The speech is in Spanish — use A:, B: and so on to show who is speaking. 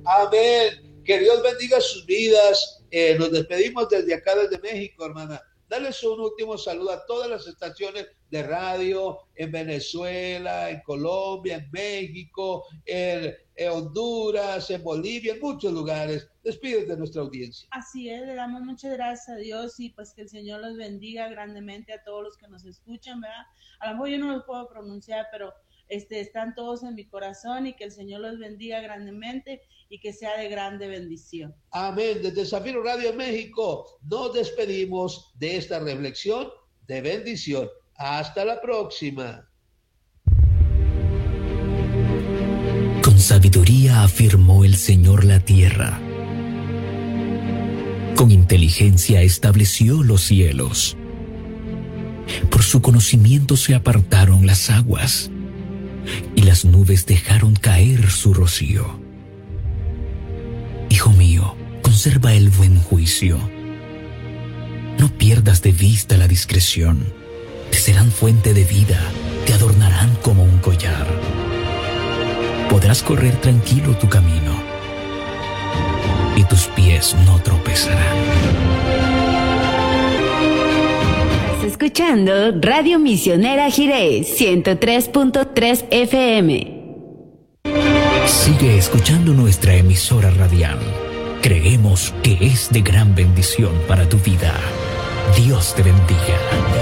A: Amén. Que Dios bendiga sus vidas. Nos despedimos desde acá, desde México, hermana. Darles un último saludo a todas las estaciones de radio en Venezuela, en Colombia, en México, en Honduras, en Bolivia, en muchos lugares. Despídete de nuestra audiencia.
B: Así es, le damos muchas gracias a Dios y pues que el Señor los bendiga grandemente a todos los que nos escuchan, ¿verdad? A lo mejor yo no los puedo pronunciar, pero están todos en mi corazón y que el Señor los bendiga grandemente y que sea de grande bendición.
A: Amén. Desde Zafiro Radio México nos despedimos de esta reflexión de bendición. Hasta la próxima.
C: Con sabiduría afirmó el Señor la tierra. Con inteligencia estableció los cielos. Por su conocimiento se apartaron las aguas, y las nubes dejaron caer su rocío. Hijo mío, conserva el buen juicio. No pierdas de vista la discreción. Te serán fuente de vida, te adornarán como un collar. Podrás correr tranquilo tu camino, y tus pies no tropezarán.
D: Estás escuchando Radio Misionera Jiré 103.3 FM.
C: Sigue escuchando nuestra emisora radial. Creemos que es de gran bendición para tu vida. Dios te bendiga.